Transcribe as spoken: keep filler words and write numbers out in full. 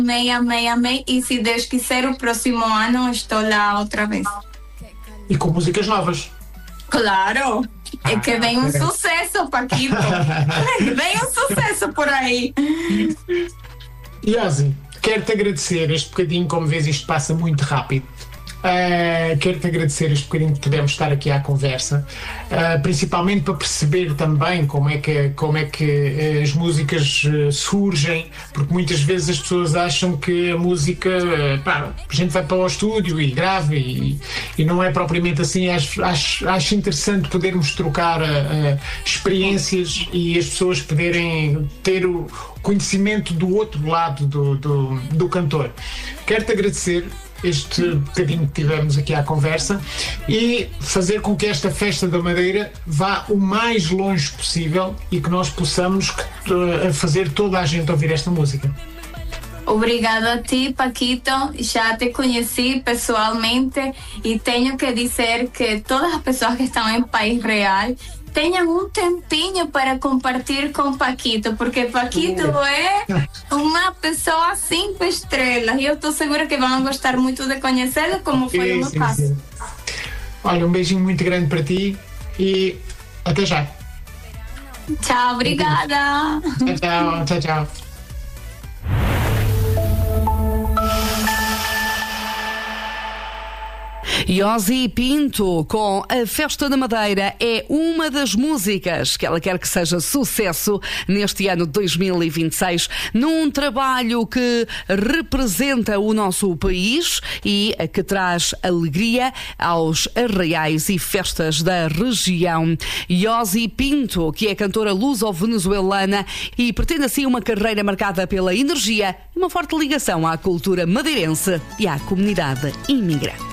Amei, amei, amei. E se Deus quiser, o próximo ano estou lá outra vez. E com músicas novas. Claro! É que vem um Ah, sucesso, Paquito. Vem um sucesso por aí. E Ozzy, quero-te agradecer este bocadinho, como vês, isto passa muito rápido. Uh, quero-te agradecer este bocadinho que pudemos estar aqui à conversa, uh, principalmente para perceber também como é que, como é que uh, as músicas uh, surgem, porque muitas vezes as pessoas acham que a música, uh, pá, a gente vai para o estúdio e grava e, e não é propriamente assim. Acho, acho, acho interessante podermos trocar uh, uh, experiências e as pessoas poderem ter o conhecimento do outro lado do, do, do cantor. Quero-te agradecer este bocadinho que tivemos aqui à conversa e fazer com que esta Festa da Madeira vá o mais longe possível e que nós possamos uh, fazer toda a gente ouvir esta música. Obrigada a ti, Paquito. Já te conheci pessoalmente e tenho que dizer que todas as pessoas que estão em País Real tenham um tempinho para compartilhar com Paquito, porque Paquito é uma pessoa cinco estrelas e eu estou segura que vão gostar muito de conhecê-lo, como foi sim, o meu sim, caso. Sim. Olha, um beijinho muito grande para ti e até já. Tchau, obrigada. Tchau, tchau, tchau, tchau. E Ozzy Pinto com a Festa da Madeira é uma das músicas que ela quer que seja sucesso neste ano de dois mil e vinte e seis, num trabalho que representa o nosso país e que traz alegria aos arraiais e festas da região. E Ozzy Pinto, que é cantora luso-venezuelana e pretende assim uma carreira marcada pela energia e uma forte ligação à cultura madeirense e à comunidade imigrante.